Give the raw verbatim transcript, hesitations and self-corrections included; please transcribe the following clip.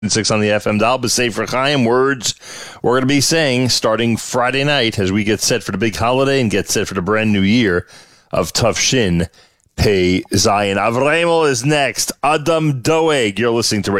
Six on the F M dial, but Sefer Chaim words we're going to be saying starting Friday night as we get set for the big holiday and get set for the brand new year of Tufshin Pei Zion. Avremel is next. Adam Doeg. You're listening to Radio.